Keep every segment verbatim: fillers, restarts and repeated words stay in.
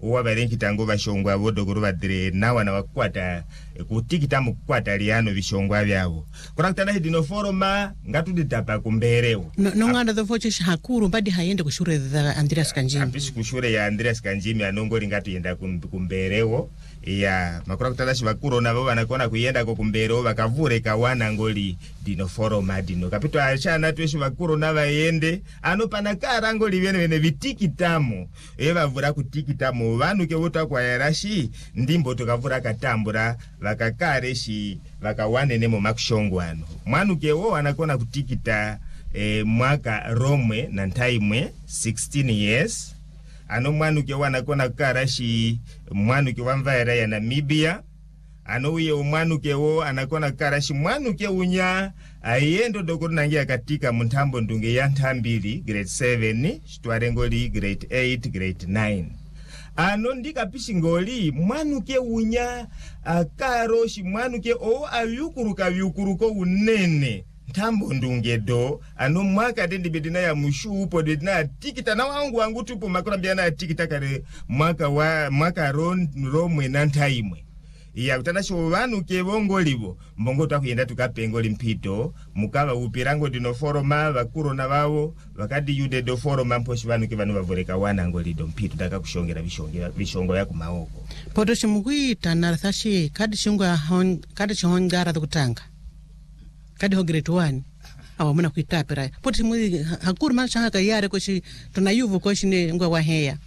uwa barenki tango bashongwa abo dogoro badire nawa na wakwata kutikita mukwata liano bishongwa byabo kuna kutana hidino foroma ngatu ditapa kumberewo no, no nganda the voice hakuru mbadi hayende kushure za Andreas Kanjimi ambishi kushure ya Andreas Kanjimi anongoli ngatu yenda kumberewo ya makura kutana shibakuro na baba nakona kuyenda ko kumberewo bakavure kawana ngoli dino foroma dino kapito ashana tweshi bakuro na bayende ano panakara ngoli bene bene bitikitamo eba vura kutikitamo vanu ke wota kwa yarashi ndimbo tukavura katambura vakakare shi vakawane nemo makushongwano mwanu ke wo anakona kutikita eh, mwaka Romwe na ntaimwe sixteen years ano mwanu ke wanakona karashi mwanu ke wamvaira ya Namibia ano uye umwanu ke wo anakona karashi mwanu ke unya ayendo dokoro nangia katika muntambo ndunge ya ntambili grade seven shtuarengoli grade eight grade nine ano ndika pishingoli mwanu ke unya akaro shi mwanu ke o ayukuruka vyukuruko unene tambo ndunge do ano mwaka dendi bedina ya mushupo dedina tikita na wangu wangu tupo makura mbiana tikita kare mwaka wa mwaka ron Romwe na ntaimwe ya utanasho vanu ke bongolibo mbongo takuyenda tukapengoli mpito mukaba upirango dino foroma bakuro na bawo bakadi yude do foroma mposhi vanu ke vanu bavoreka wana ngoli do mpito taka kushongera bishongera bishongo yako maoko poto shimukuita narathashi kadi shunga hon kadi chongara tukutanga kadi ho grade one awa muna kuitapira poto shimu hakuru manshanga kayare koshi tunayuvu koshi ne ngwa waheya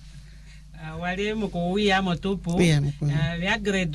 Uh, wale mukuwia motupu uh, vya grade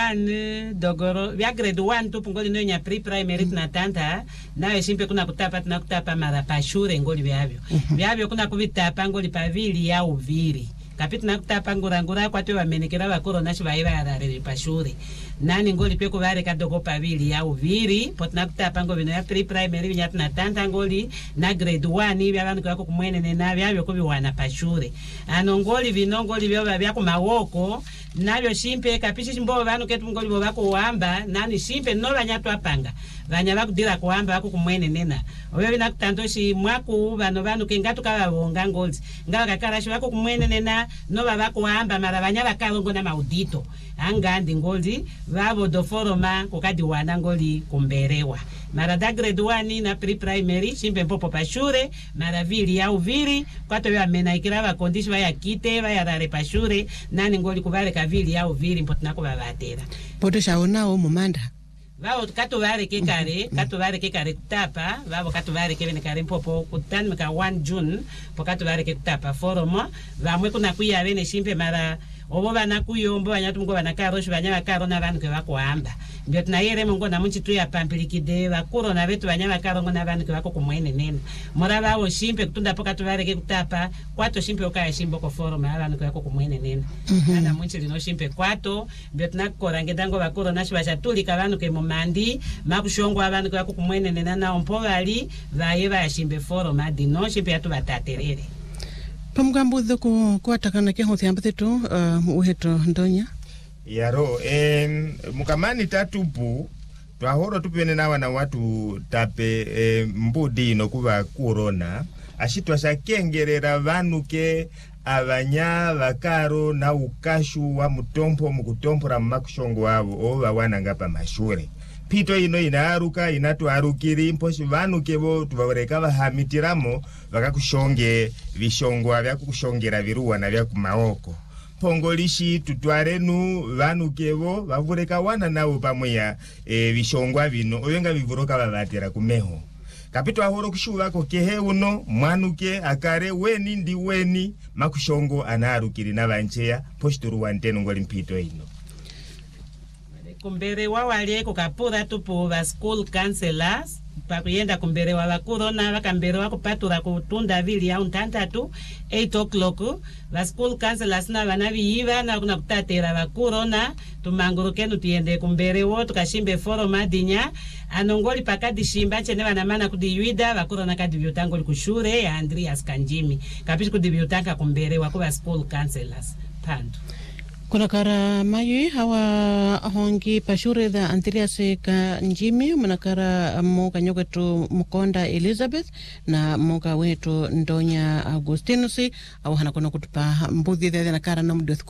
one dogoro vya grade one tupu ngoli nyo nya pre-primary mm. tunatanta nawe simpe kuna kutapa tunakutapa mara pashure ngoli vyavyo mm-hmm. vyavyo kuna kuvitapa ngoli pavili ya uviri kapiti nakutapa ngurangura kwa tuwa menekera wakuro nashi waiwa yarare pashure nani ngoli peku vare kadogo pavili ya uviri pot nakutapa ngoli no ya pre-primary vinyatu natanta ngoli na grade one vya vanu kwa kumwene nena vyavyo kubi wana pashure ano ngoli vino ngoli vyo vya kumawoko navyo simpe kapishi mbo vanu ketu ngoli vyo wako wamba nani simpe no vanyatu apanga vanya waku dira kuwamba waku kumwene nena owe vina kutantoshi mwaku vano vanu kengatu kawa wonga ngoli ngawa kakarashi waku kumwene nena no wako wamba mara vanya wakarongo na maudito angandi ngoli vavo do foroma kukadi wana ngoli kumberewa mara da grade one na pre-primary simpe mpopo pashure mara vili ya uviri kwa towe amena ikira wa kondishi vaya kite vaya rare pashure nani ngoli kubare kavili ya uviri mpotu nako vavatera poto shaonao mumanda vavo kato vare kekare kato vare kekare kutapa vavo kato vare kevene kare mpopo kutani mika one June po kato vare kutapa foroma vamwe kuna kuya vene simpe mara obo bana kuyombo banyatu ngo bana karoshi banyaba karo na bantu ke bako amba ndio tunayere mungo na munchi tu ya pampilikide bakuro na betu banyaba karo ngo na bantu ke bako kumwene nene mora bawo shimpe kutunda poka tubare ke kutapa kwato shimpe okaya shimbo ko forum ya bantu ke bako kumwene nene ana munchi lino shimpe kwato ndio tunakora ngedango bakuro nashi bashatuli ka bantu ke mumandi makushongo abantu ke bako kumwene nene na ompo bali baye ba shimbe forum adi no shimpe atu bataterere pamukambuze ku kuatakana ke hothi ambatetu uh, uheto ndonya yaro em mukamani tatupu twahoro tupene na wana watu tape e, mbudi no kuba corona ashitwa shakengerera vanuke abanya bakaro na ukashu wa mutompo mukutompora makushongo wabo oba wana ngapa mashure pito ino inaruka inatu arukiri mposhi vanu kebo tubaboreka bahamitiramo bakakushonge bishongwa bya kukushongera biruwa na bya kumaoko pongolishi tutwarenu vanu kebo bavureka wana nawo pamweya e, bishongwa bino oyenga bivuroka babatera kumeho kapito ahoro kushuba ko kehe uno mwanuke akare weni ndi weni makushongo anarukiri na bancheya posturu wantenu ngoli mpito ino kumbere wa wale kukapura tupu wa school counselors pakuyenda kumbere wa wakuro na wakambere wa kupatura kutunda vili ya untantatu eight o'clock wa school counselors na wanavi iwa na kuna kutatera wakuro na tumanguruke nutiende kumbere wo tukashimbe forum adinya anongoli pakadi shimba chene wanamana kudiyuida wakuro na kadi vyutangoli kushure ya Andreas Kanjimi kapishi kudivyutanga kumbere wa kuwa school counselors pandu kuna kara mayu hawa hongi pashure da Andreas Kanjimi munakara moka nyoketu Mukonda Elizabeth na moka wetu Ndonya Augustinus au hana kuna kutupa mbudhi dhede na kara na mdweth